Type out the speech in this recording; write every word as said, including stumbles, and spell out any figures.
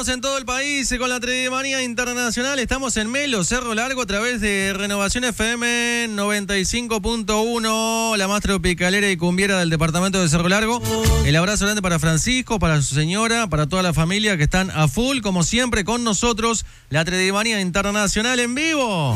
Estamos en todo el país con la Tredemanía Internacional. Estamos en Melo, Cerro Largo, a través de Renovación F M noventa y cinco punto uno, la más tropicalera y cumbiera del departamento de Cerro Largo. El abrazo grande para Francisco, para su señora, para toda la familia que están a full, como siempre, con nosotros. La Tredemanía Internacional en vivo.